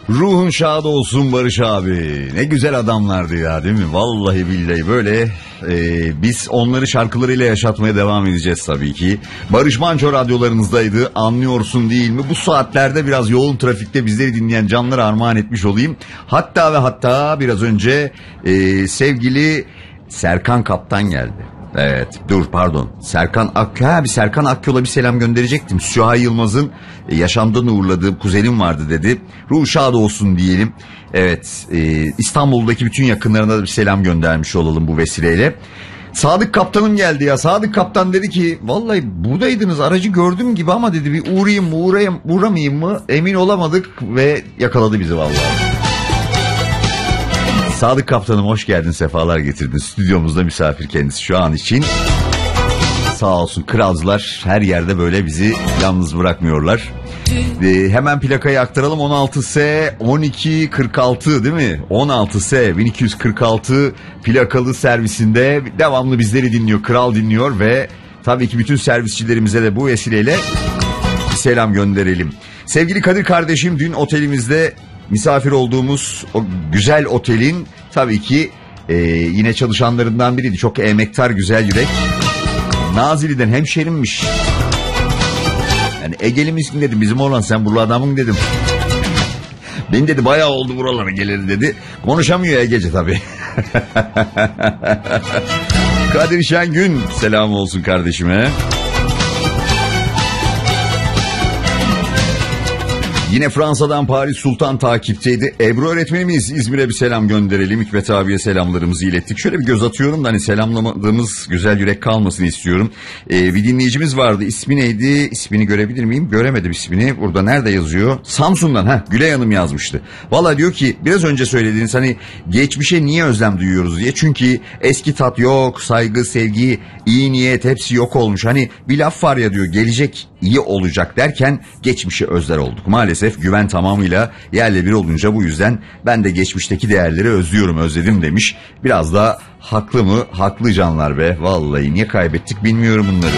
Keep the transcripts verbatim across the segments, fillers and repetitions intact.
Ruhun şad olsun Barış abi. Ne güzel adamlardı ya, değil mi? Vallahi billahi böyle e, biz onları şarkılarıyla yaşatmaya devam edeceğiz tabii ki. Barış Manço radyolarınızdaydı. Anlıyorsun değil mi? Bu saatlerde biraz yoğun trafikte bizleri dinleyen canlara armağan etmiş olayım. Hatta ve hatta biraz önce e, sevgili Serkan Kaptan geldi. Evet, dur pardon. Serkan Ak ha, bir Serkan Akyol'a bir selam gönderecektim. Sühey Yılmaz'ın e, yaşamdan uğurladığı kuzenim vardı dedi. Ruh şad olsun diyelim. Evet, e, İstanbul'daki bütün yakınlarına da bir selam göndermiş olalım bu vesileyle. Sadık Kaptanım geldi ya. Sadık Kaptan dedi ki vallahi buradaydınız, aracı gördüm gibi ama dedi bir uğrayayım mı uğrayayım, uğramayayım mı emin olamadık ve yakaladı bizi vallahi. Sadık Kaptanım hoş geldin, sefalar getirdin. Stüdyomuzda misafir kendisi şu an için. Sağ olsun kralcılar her yerde böyle bizi yalnız bırakmıyorlar. Ee, hemen plakayı aktaralım. on altı S on iki kırk altı değil mi? on altı S bin iki yüz kırk altı plakalı servisinde devamlı bizleri dinliyor. Kral dinliyor ve tabii ki bütün servisçilerimize de bu vesileyle bir selam gönderelim. Sevgili Kadir kardeşim, dün otelimizde misafir olduğumuz o güzel otelin tabii ki e, yine çalışanlarından biriydi. Çok emektar, güzel yürek. Nazilli'den hemşerimmiş. Yani Ege'li misin dedim, bizim oğlan sen buralı adamın dedim. Ben dedi bayağı oldu buralara geleli dedi. Konuşamıyor Ege'ci tabii. Kadir Şengün selam olsun kardeşime. Yine Fransa'dan Paris Sultan takipteydi. Ebru öğretmenimiz, İzmir'e bir selam gönderelim. Hikmet abiye selamlarımızı ilettik. Şöyle bir göz atıyorum da hani selamlamadığımız güzel yürek kalmasını istiyorum. Ee, bir dinleyicimiz vardı. İsmi neydi? İsmini görebilir miyim? Göremedim ismini. Burada nerede yazıyor? Samsun'dan. ha Gülay Hanım yazmıştı. Valla diyor ki biraz önce söylediğiniz hani geçmişe niye özlem duyuyoruz diye. Çünkü eski tat yok, saygı, sevgi, iyi niyet hepsi yok olmuş. Hani bir laf var ya diyor, gelecek iyi olacak derken geçmişe özler olduk. Maalesef güven tamamıyla yerle bir olunca bu yüzden ben de geçmişteki değerleri özlüyorum, özledim demiş. Biraz da haklı mı? Haklı canlar be. Vallahi niye kaybettik bilmiyorum bunları.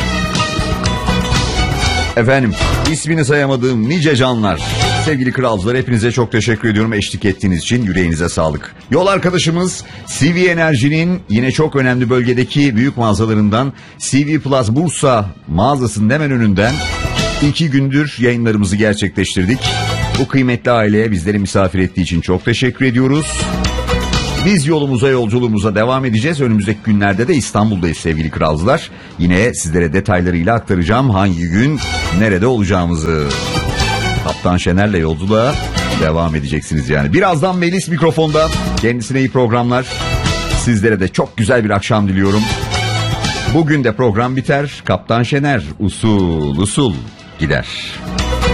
Efendim, ismini sayamadığım nice canlar. Sevgili kralcılar, hepinize çok teşekkür ediyorum eşlik ettiğiniz için. Yüreğinize sağlık. Yol arkadaşımız C V Enerji'nin yine çok önemli bölgedeki büyük mağazalarından C V Plus Bursa mağazasının hemen önünden iki gündür yayınlarımızı gerçekleştirdik. Bu kıymetli aileye bizleri misafir ettiği için çok teşekkür ediyoruz. Biz yolumuza, yolculuğumuza devam edeceğiz. Önümüzdeki günlerde de İstanbul'dayız sevgili kralcılar. Yine sizlere detaylarıyla aktaracağım hangi gün nerede olacağımızı. Kaptan Şener'le yolculuğa devam edeceksiniz yani. Birazdan Melis mikrofonda. Kendisine iyi programlar. Sizlere de çok güzel bir akşam diliyorum. Bugün de program biter. Kaptan Şener usul usul gider.